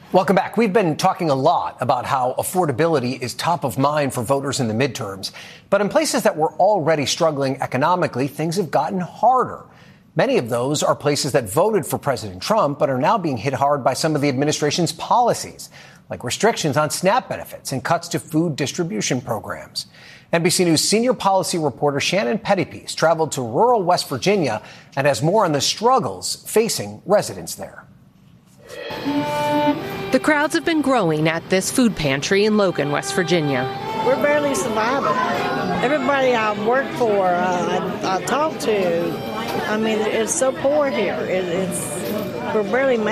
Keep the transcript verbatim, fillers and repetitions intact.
Welcome back. We've been talking a lot about how affordability is top of mind for voters in the midterms. But in places that were already struggling economically, things have gotten harder. Many of those are places that voted for President Trump, but are now being hit hard by some of the administration's policies, like restrictions on SNAP benefits and cuts to food distribution programs. N B C News senior policy reporter Shannon Pettypiece traveled to rural West Virginia and has more on the struggles facing residents there. The crowds have been growing at this food pantry in Logan, West Virginia. We're barely surviving. Everybody I work for, uh, I, I talk to, I mean, it's so poor here. It, it's we're barely